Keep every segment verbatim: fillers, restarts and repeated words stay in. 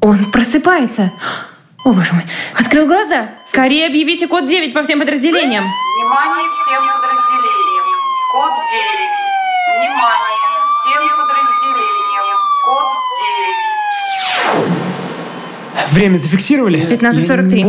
Он просыпается. О, боже мой. Открыл глаза. Скорее объявите код девять по всем подразделениям. Внимание всем подразделениям. Код девять. Внимание всем подразделениям. Код девять. Время зафиксировали? пятнадцать сорок три.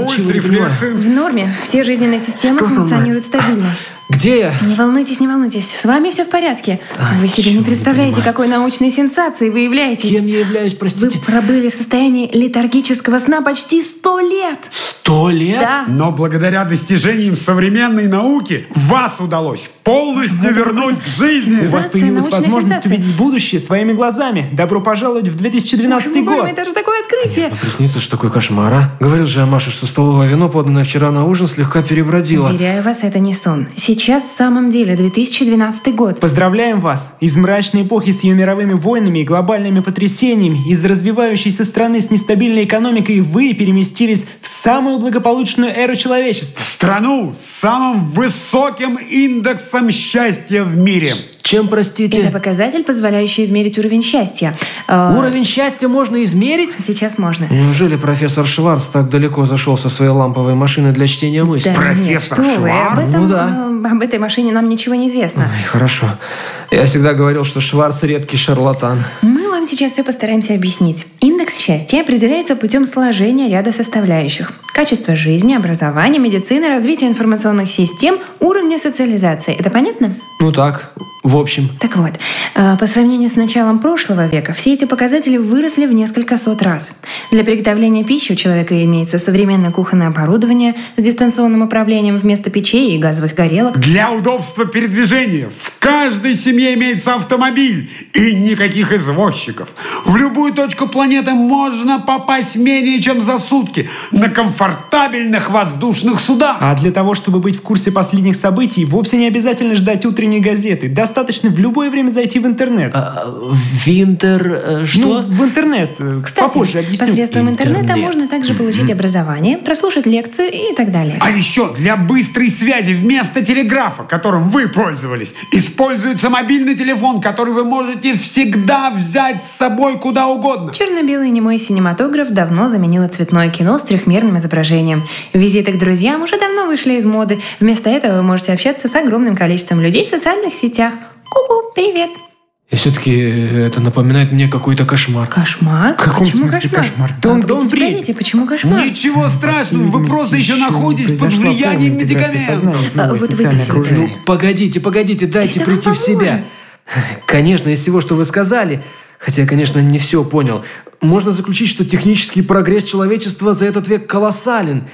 В норме. Все жизненные системы Что со мной? функционируют стабильно. Где я? Не волнуйтесь, не волнуйтесь. С вами все в порядке. А, Вы себе чего не не представляете, понимаю. какой научной сенсацией вы являетесь. Кем я являюсь, Вы простите? пробыли в состоянии летаргического сна почти сто лет. Сто лет? Да. Но благодаря достижениям современной науки вас удалось полностью вернуть к жизни. У вас Сенсация, появилась научная возможность сенсация. увидеть будущее своими глазами. Добро пожаловать в две тысячи двенадцатый Боже мой, год. это же такое открытие. Приснится ж такой кошмар, а? Говорил же я Маше, что столовое вино, поданное вчера на ужин, слегка перебродило. Уверяю вас, это не сон. Сейчас в самом деле две тысячи двенадцатый год. Поздравляем вас! Из мрачной эпохи с ее мировыми войнами и глобальными потрясениями, из развивающейся страны с нестабильной экономикой вы переместились в самую благополучную эру человечества. Страну с самым высоким индексом счастья в мире. Чем, простите? Это показатель, позволяющий измерить уровень счастья. Э, Уровень счастья можно измерить? Сейчас можно. Неужели профессор Шварц так далеко зашел со своей ламповой машиной для чтения мыслей? Да нет, Профессор что вы, об Шварц? этом, Ну да. э, об этой машине нам ничего не известно. Ай, хорошо. Я всегда говорил, что Шварц редкий шарлатан. Мы вам сейчас все постараемся объяснить. Индекс счастья определяется путем сложения ряда составляющих. Качество жизни, образование, медицины, развитие информационных систем, уровня социализации. Это понятно? Ну так, в общем. Так вот, э, по сравнению с началом прошлого века, все эти показатели выросли в несколько сот раз. Для приготовления пищи у человека имеется современное кухонное оборудование с дистанционным управлением вместо печей и газовых горелок. Для удобства передвижения в каждой семье имеется автомобиль и никаких извозчиков. В любую точку планеты можно попасть менее чем за сутки на комфортабельных воздушных судах. А для того, чтобы быть в курсе последних событий, вовсе не обязательно ждать утренней газеты. Достаточно в любое время зайти в интернет. А, Винтер... э, что? Ну, в интернет. э, Кстати, Попозже объясню. посредством интернета Интернет. можно также получить образование, прослушать лекцию и так далее. А еще для быстрой связи вместо телеграфа, которым вы пользовались, используется мобильный телефон, который вы можете всегда взять с собой куда угодно. Черно-белый немой синематограф давно заменило цветное кино с трехмерным изображением. Визиты к друзьям уже давно вышли из моды. Вместо этого вы можете общаться с огромным количеством людей в социальных сетях. Ку-ку, привет! И все-таки это напоминает мне какой-то кошмар. Кошмар? В каком Почему смысле кошмар? кошмар? Да он- да он Погодите, бредит. погодите, почему кошмар? Ничего страшного, вы просто еще находитесь под влиянием медикаментов. А, вот выпейте вот это. Ну, погодите, погодите, дайте Это вам прийти в себя. Конечно, из всего, что вы сказали, хотя я, конечно, не все понял, можно заключить, что технический прогресс человечества за этот век колоссален.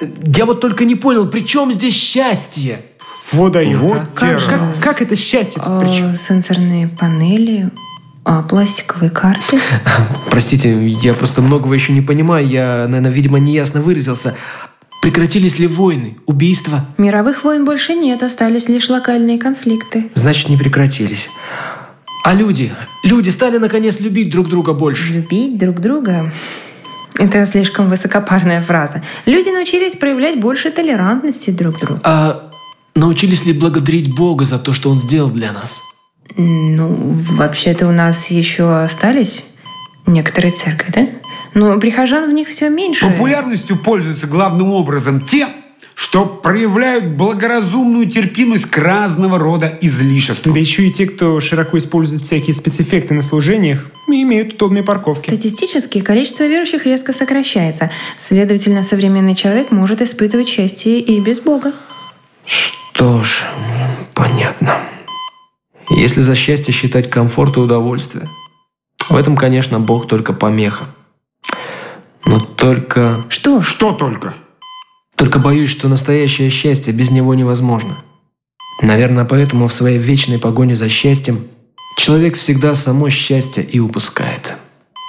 Я вот только не понял, при чем здесь счастье? Вот дают. Вот а. как, те как, же. как это счастье тут А, при чем? сенсорные панели, а, пластиковые карты. Простите, я просто многого еще не понимаю, я, наверное, видимо, неясно выразился. Прекратились ли войны, убийства? Мировых войн больше нет, остались лишь локальные конфликты. Значит, не прекратились. А люди? Люди стали, наконец, любить друг друга больше. Любить друг друга — это слишком высокопарная фраза. Люди научились проявлять больше толерантности друг к другу. А научились ли благодарить Бога за то, что Он сделал для нас? Ну, вообще-то у нас еще остались некоторые церкви, да? Но прихожан в них все меньше. Популярностью пользуются главным образом те, что проявляют благоразумную терпимость к разного рода излишествам. Да еще и те, кто широко использует всякие спецэффекты на служениях, имеют удобные парковки. Статистически количество верующих резко сокращается. Следовательно, современный человек может испытывать счастье и без Бога. Что ж, понятно. Если за счастье считать комфорт и удовольствие, в этом, конечно, Бог только помеха. Но только... Что? Что только? Только боюсь, что настоящее счастье без него невозможно. Наверное, поэтому в своей вечной погоне за счастьем человек всегда само счастье и упускает.